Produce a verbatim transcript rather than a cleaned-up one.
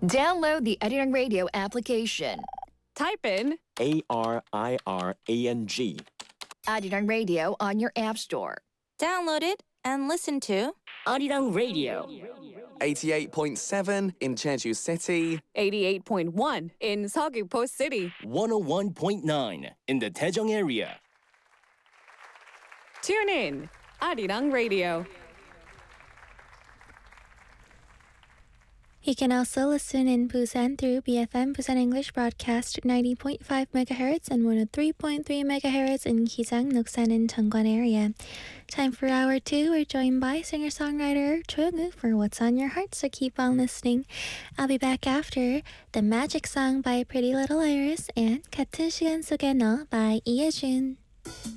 Download the Arirang Radio application. Type in A R I R A N G. Arirang Radio on your app store. Download it and listen to Arirang Radio. eighty-eight point seven in Jeju City. eighty-eight point one in Seogwipo City. one oh one point nine in the Daejeong area. Tune in, Arirang Radio. You can also listen in Busan through B F M Busan English Broadcast ninety point five megahertz and one oh three point three megahertz in Gijang, Noksan, and Cheongwan area. Time for hour two. We're joined by singer-songwriter Cho Young-woo for What's on Your Heart, so keep on listening. I'll be back after The Magic Song by Pretty Little Iris and 같은 시간 속에 너 by Lee Jun.